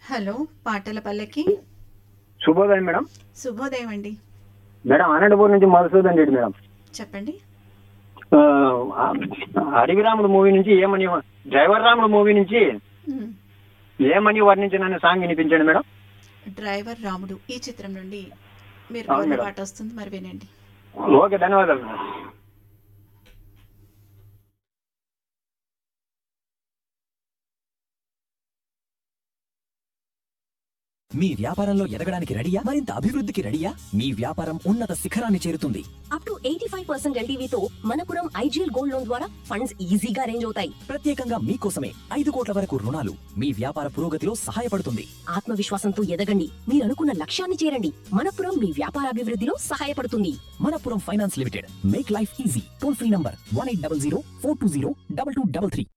Hello! పాటల పల్లకి. శుభోదయం మేడం. శుభోదయం అండి. మేడం అనంతపూర్ నుంచి మధుసూదన్ రెడ్డి మేడం. చెప్పండి. అడవి రాముడు మూవీ నుంచి ఏమని, డ్రైవర్ రాముడు మూవీ నుంచి హ్మ్. ఏమని వర్ణించిన సాంగ్ వినిపించండి మేడం. డ్రైవర్ రాముడు ఈ చిత్రం నుండి మీరు అవును కోరిన మేడం. పాట వస్తుంది, మరి వినండి. ఓకే, ధన్యవాదాలు మేడం. మీ వ్యాపారంలో ఎదగడానికి రెడీయా? మరింత అభివృద్ధికి రెడీయా? మీ వ్యాపారం ఉన్నత శిఖరాన్ని చేరుతుంది. Up to 85% ఎల్టీవీతో Manappuram IGL gold loan ద్వారా ఫండ్స్ ఈజీగా అరేంజ్ అవుతాయి. ప్రత్యేకంగా మీకోసమే 5 కోట్ల వరకు రుణాలు మీ వ్యాపార పురోగతిలో సహాయపడుతుంది. ఆత్మవిశ్వాసంతో ఎదగండి, మీరు అనుకున్న లక్ష్యాన్ని చేరండి. మనపురం మీ వ్యాపార అభివృద్ధిలో సహాయపడుతుంది. Manappuram finance limited, make life easy. Toll free number 1800 420 2233.